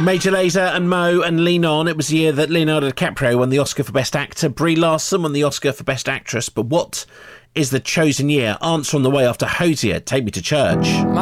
Major Lazer and Mo and Lean On. It was the year that Leonardo DiCaprio won the Oscar for Best Actor. Brie Larson won the Oscar for Best Actress. But what is the chosen year? Answer on the way after Hosier, Take Me to Church.